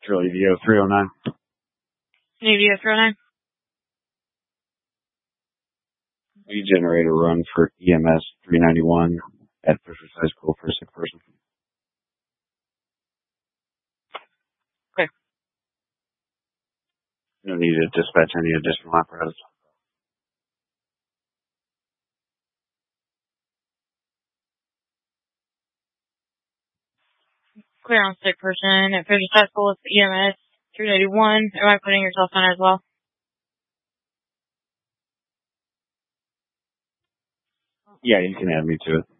Shirley VO 309. Navy 309. We generate a run for EMS 391 at Fisher's High School for a sick person. Okay. You don't need to dispatch any additional apparatus. Clear on sick person at Fisher's High School with EMS 391. Am I putting yourself on as well? Yeah, you can add me to it.